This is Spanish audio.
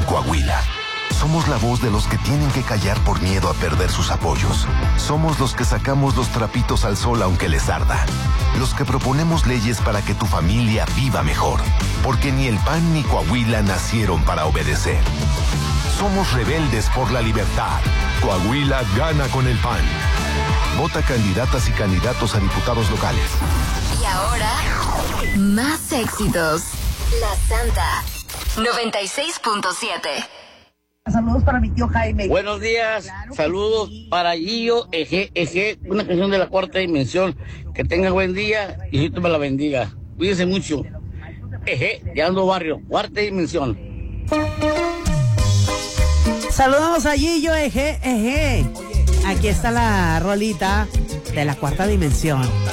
en Coahuila. Somos la voz de los que tienen que callar por miedo a perder sus apoyos. Somos los que sacamos los trapitos al sol aunque les arda. Los que proponemos leyes para que tu familia viva mejor. Porque ni el PAN ni Coahuila nacieron para obedecer. Somos rebeldes por la libertad. Coahuila gana con el PAN. Vota candidatas y candidatos a diputados locales. Y ahora, más éxitos. La Santa 96.7. Saludos para mi tío Jaime. Buenos días, claro, saludos sí. Para Gillo, Eje, una canción de la cuarta dimensión. Que tenga buen día y Dios me la bendiga. Cuídense mucho. Eje, de Ando Barrio, cuarta dimensión. Saludamos a Gillo, Eje. Aquí está la rolita de la cuarta dimensión.